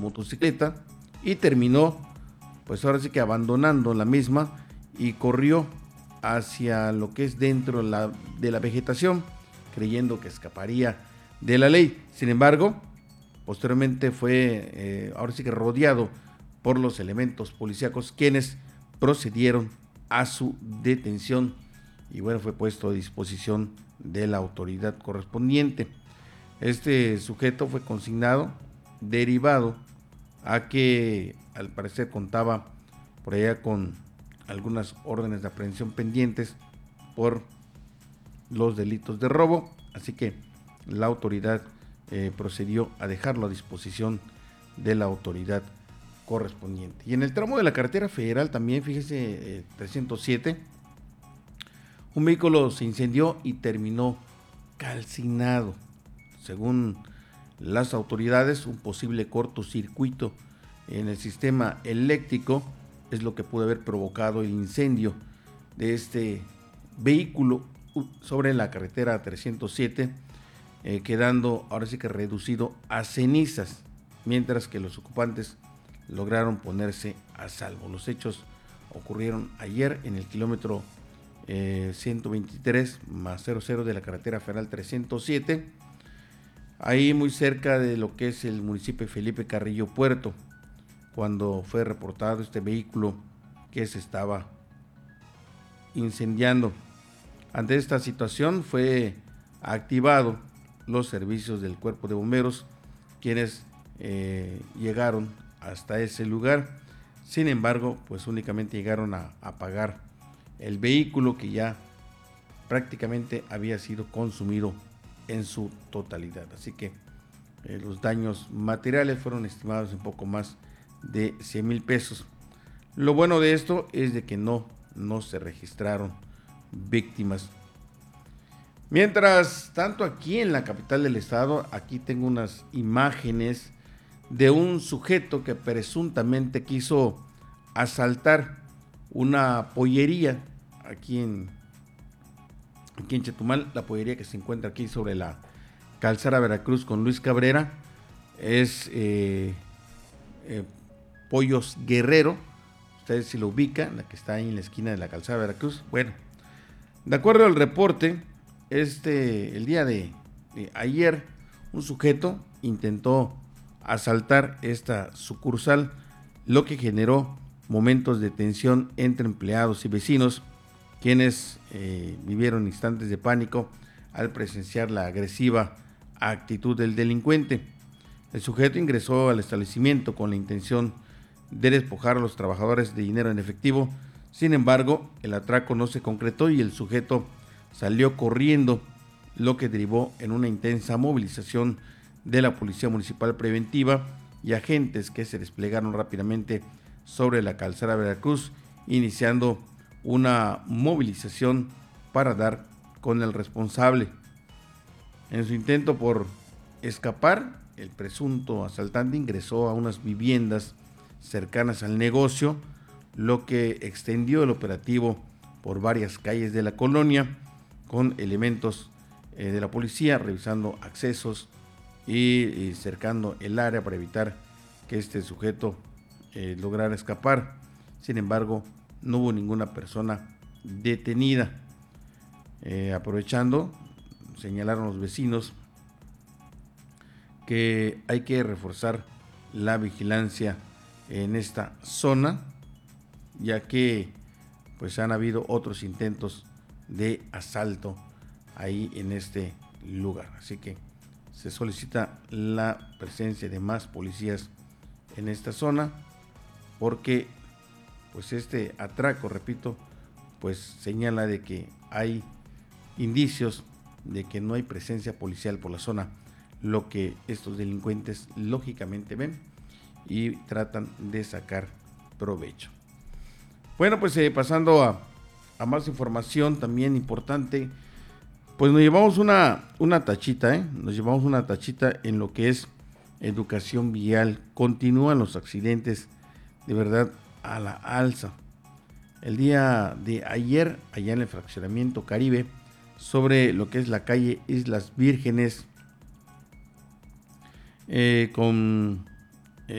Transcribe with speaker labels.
Speaker 1: motocicleta y terminó, pues ahora sí que abandonando la misma y corrió hacia lo que es dentro de la vegetación, creyendo que escaparía de la ley. Sin embargo, posteriormente fue ahora sí que rodeado por los elementos policíacos, quienes procedieron a su detención y bueno, fue puesto a disposición de la autoridad correspondiente. Este sujeto fue consignado derivado a que al parecer contaba por allá con algunas órdenes de aprehensión pendientes por los delitos de robo, así que la autoridad procedió a dejarlo a disposición de la autoridad correspondiente. Y en el tramo de la carretera federal también, fíjese, 307, un vehículo se incendió y terminó calcinado. Según las autoridades, un posible cortocircuito en el sistema eléctrico es lo que pudo haber provocado el incendio de este vehículo sobre la carretera 307, quedando ahora sí que reducido a cenizas, mientras que los ocupantes lograron ponerse a salvo. Los hechos ocurrieron ayer en el kilómetro 123 más 00 de la carretera federal 307, ahí muy cerca de lo que es el municipio de Felipe Carrillo Puerto, cuando fue reportado este vehículo que se estaba incendiando. Ante esta situación fue activado los servicios del cuerpo de bomberos, quienes llegaron hasta ese lugar. Sin embargo, pues únicamente llegaron a apagar el vehículo, que ya prácticamente había sido consumido en su totalidad. Así que los daños materiales fueron estimados en poco más de 100,000 pesos. Lo bueno de esto es de que no se registraron víctimas. Mientras tanto, aquí en la capital del estado, aquí tengo unas imágenes de un sujeto que presuntamente quiso asaltar una pollería aquí en Chetumal, la pollería que se encuentra aquí sobre la calzada Veracruz con Luis Cabrera. Es Pollos Guerrero, ustedes si lo ubican, la que está ahí en la esquina de la calzada Veracruz. Bueno, de acuerdo al reporte, el día de ayer, un sujeto intentó asaltar esta sucursal, lo que generó momentos de tensión entre empleados y vecinos, quienes vivieron instantes de pánico al presenciar la agresiva actitud del delincuente. El sujeto ingresó al establecimiento con la intención de despojar a los trabajadores de dinero en efectivo. Sin embargo, el atraco no se concretó y el sujeto salió corriendo, lo que derivó en una intensa movilización de la Policía Municipal Preventiva y agentes que se desplegaron rápidamente sobre la calzada Veracruz, iniciando una movilización para dar con el responsable. En su intento por escapar, el presunto asaltante ingresó a unas viviendas cercanas al negocio, lo que extendió el operativo por varias calles de la colonia, con elementos de la policía revisando accesos y cercando el área para evitar que este sujeto lograra escapar. Sin embargo, no hubo ninguna persona detenida. Aprovechando, señalaron los vecinos que hay que reforzar la vigilancia en esta zona, ya que pues han habido otros intentos de asalto ahí en este lugar. Así que se solicita la presencia de más policías en esta zona, porque pues este atraco, repito, pues señala de que hay indicios de que no hay presencia policial por la zona, lo que estos delincuentes lógicamente ven y tratan de sacar provecho. Bueno, pues pasando a más información también importante, pues nos llevamos una tachita, nos llevamos una tachita en lo que es educación vial. Continúan los accidentes de verdad a la alza. El día de ayer, allá en el fraccionamiento Caribe, sobre lo que es la calle Islas Vírgenes, con